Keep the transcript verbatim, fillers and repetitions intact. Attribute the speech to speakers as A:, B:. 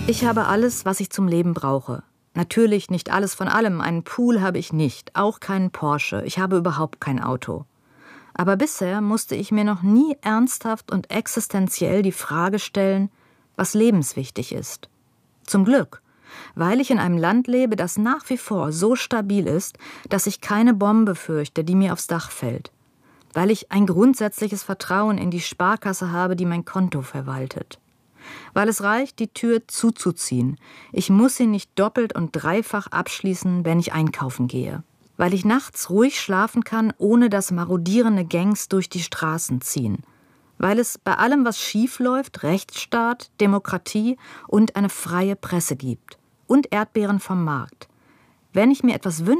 A: Ich habe alles, was ich zum Leben brauche. Natürlich nicht alles von allem. Einen Pool habe ich nicht, auch keinen Porsche. Ich habe überhaupt kein Auto. Aber bisher musste ich mir noch nie ernsthaft und existenziell die Frage stellen, was lebenswichtig ist. Zum Glück, weil ich in einem Land lebe, das nach wie vor so stabil ist, dass ich keine Bombe fürchte, die mir aufs Dach fällt. Weil ich ein grundsätzliches Vertrauen in die Sparkasse habe, die mein Konto verwaltet. Weil es reicht, die Tür zuzuziehen. Ich muss sie nicht doppelt und dreifach abschließen, wenn ich einkaufen gehe. Weil ich nachts ruhig schlafen kann, ohne dass marodierende Gangs durch die Straßen ziehen. Weil es bei allem, was schief läuft, Rechtsstaat, Demokratie und eine freie Presse gibt. Und Erdbeeren vom Markt. Wenn ich mir etwas wünsche,